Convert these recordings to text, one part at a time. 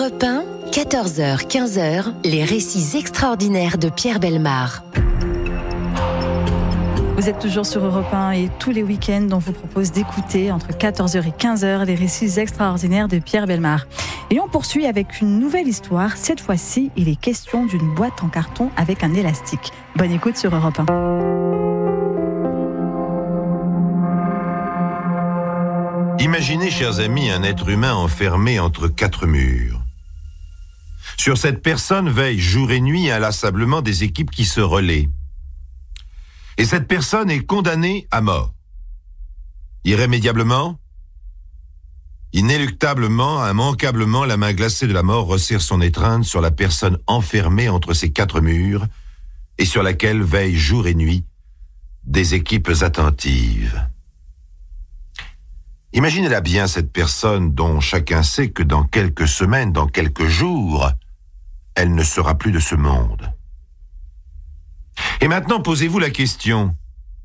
Europe 1, 14h, 15h, les récits extraordinaires de Pierre Bellemare. Vous êtes toujours sur Europe 1 et tous les week-ends, on vous propose d'écouter entre 14h et 15h les récits extraordinaires de Pierre Bellemare. Et on poursuit avec une nouvelle histoire. Cette fois-ci, il est question d'une boîte en carton avec un élastique. Bonne écoute sur Europe 1. Imaginez, chers amis, un être humain enfermé entre quatre murs. Sur cette personne veillent jour et nuit inlassablement des équipes qui se relaient. Et cette personne est condamnée à mort. Irrémédiablement, inéluctablement, immanquablement, la main glacée de la mort resserre son étreinte sur la personne enfermée entre ces quatre murs et sur laquelle veillent jour et nuit des équipes attentives. Imaginez-la bien, cette personne dont chacun sait que dans quelques semaines, dans quelques jours, elle ne sera plus de ce monde. Et maintenant, posez-vous la question.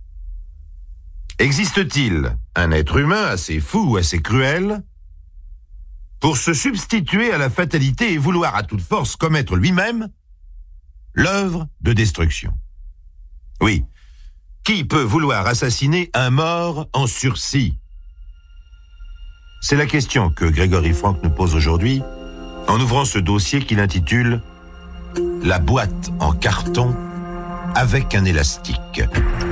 Existe-t-il un être humain assez fou ou assez cruel pour se substituer à la fatalité et vouloir à toute force commettre lui-même l'œuvre de destruction? Oui, qui peut vouloir assassiner un mort en sursis? C'est la question que Grégory Franck nous pose aujourd'hui en ouvrant ce dossier qu'il intitule « La boîte en carton avec un élastique ».